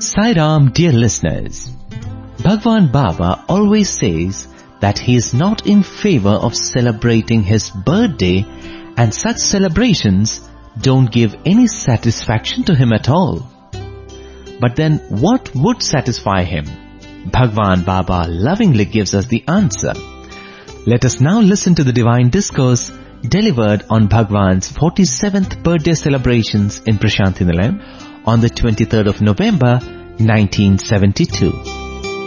Sai Ram, dear listeners, Bhagwan Baba always says that he is not in favor of celebrating his birthday, and such celebrations don't give any satisfaction to him at all. But then what would satisfy him? Bhagwan Baba lovingly gives us the answer. Let us now listen to the divine discourse delivered on Bhagwan's 47th birthday celebrations in Prashanthi Nilayam on the 23rd of November, 1972.